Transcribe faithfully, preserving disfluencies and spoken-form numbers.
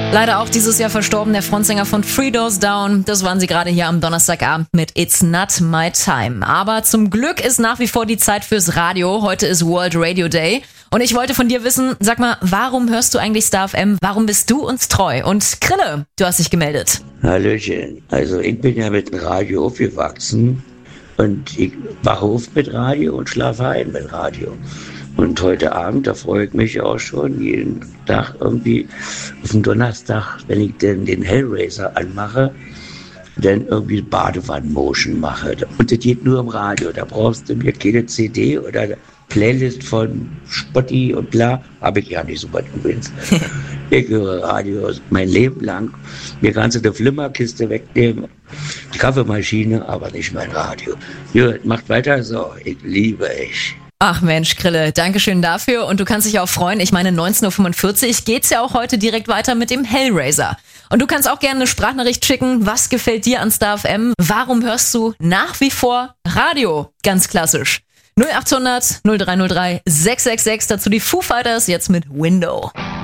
Leider auch dieses Jahr verstorben, der Frontsänger von Three Doors Down. Das waren sie gerade hier am Donnerstagabend mit It's Not My Time. Aber zum Glück ist nach wie vor die Zeit fürs Radio. Heute ist World Radio Day. Und ich wollte von dir wissen, sag mal, warum hörst du eigentlich Star F M? Warum bist du uns treu? Und Krille, du hast dich gemeldet. Hallöchen. Also ich bin ja mit dem Radio aufgewachsen. Und ich wache auf mit Radio und schlafe ein mit Radio. Und heute Abend, da freue ich mich auch schon jeden Tag irgendwie auf den Donnerstag, wenn ich denn den Hellraiser anmache, dann irgendwie Badewannen-Motion mache. Und das geht nur im Radio. Da brauchst du mir keine C D oder Playlist von Spotti und bla. Habe ich ja nicht so weit übrigens. Ich höre Radio mein Leben lang. Mir kannst du die Flimmerkiste wegnehmen, die Kaffeemaschine, aber nicht mein Radio. Gut, macht weiter so. Ich liebe euch. Ach Mensch, Krille, Dankeschön dafür. Und du kannst dich auch freuen. Ich meine, neunzehn Uhr fünfundvierzig geht's ja auch heute direkt weiter mit dem Hellraiser. Und du kannst auch gerne eine Sprachnachricht schicken. Was gefällt dir an Star F M? Warum hörst du nach wie vor Radio? Ganz klassisch. null achthundert null drei null drei sechs sechs sechs, dazu die Foo Fighters jetzt mit Window.